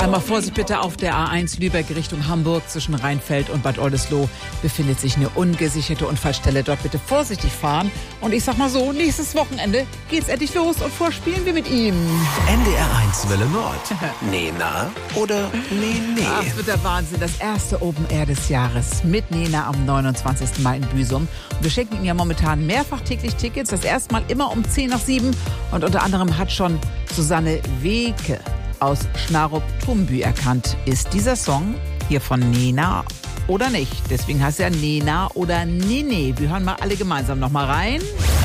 Einmal Vorsicht bitte auf der A1 Lübeck Richtung Hamburg zwischen Rheinfeld und Bad Oldesloe befindet sich eine ungesicherte Unfallstelle. Dort bitte vorsichtig fahren. Und ich sag mal so, nächstes Wochenende geht's endlich los und vorspielen wir mit ihm. NDR1 Welle Nord. Nena oder Nee. Ach, das wird der Wahnsinn. Das erste Open Air des Jahres mit Nena am 29. Mai in Büsum. Und wir schenken Ihnen ja momentan mehrfach täglich Tickets. Das erste Mal immer um 6:50. Und unter anderem hat schon Susanne Weke aus Schnarup-Tumby erkannt. Ist dieser Song hier von Nena oder nicht? Deswegen heißt er Nena oder Nene. Wir hören mal alle gemeinsam noch mal rein.